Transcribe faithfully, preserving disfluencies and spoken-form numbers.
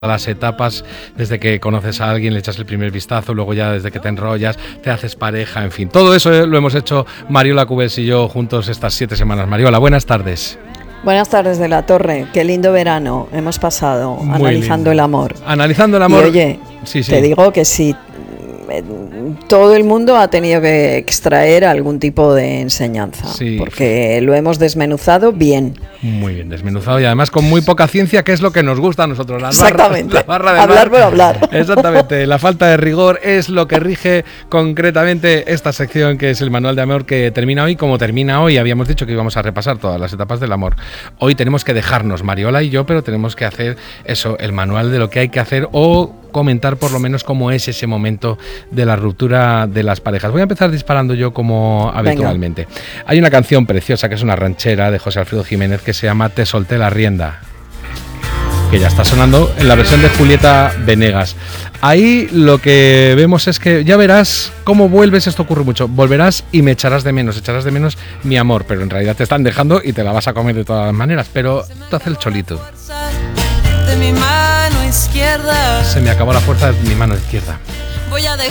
las etapas, desde que conoces a alguien, le echas el primer vistazo, luego ya desde que te enrollas, te haces pareja, en fin. Todo eso lo hemos hecho Mariola Cubels y yo juntos estas siete semanas. Mariola, buenas tardes. Buenas tardes de la Torre, qué lindo verano hemos pasado. Muy analizando lindo. El amor. Analizando el amor. Y oye, sí, sí. te digo que sí, todo el mundo ha tenido que extraer algún tipo de enseñanza, sí, porque lo hemos desmenuzado bien. Muy bien desmenuzado y además con muy poca ciencia, que es lo que nos gusta a nosotros. Las Exactamente, barra, la barra de hablar mar. por hablar. Exactamente, la falta de rigor es lo que rige concretamente esta sección, que es el Manual de Amor, que termina hoy como termina hoy. Habíamos dicho que íbamos a repasar todas las etapas del amor. Hoy tenemos que dejarnos, Mariola y yo, pero tenemos que hacer eso, el manual de lo que hay que hacer o comentar por lo menos cómo es ese momento de la ruptura de las parejas. Voy a empezar disparando yo como habitualmente. Venga. Hay una canción preciosa que es una ranchera de José Alfredo Jiménez que se llama Te solté la rienda, que ya está sonando en la versión de Julieta Venegas. Ahí lo que vemos es que ya verás cómo vuelves, esto ocurre mucho, volverás y me echarás de menos, echarás de menos mi amor, pero en realidad te están dejando y te la vas a comer de todas las maneras, pero tú haces el cholito. De mi mano izquierda. Se me acabó la fuerza de mi mano izquierda. Voy a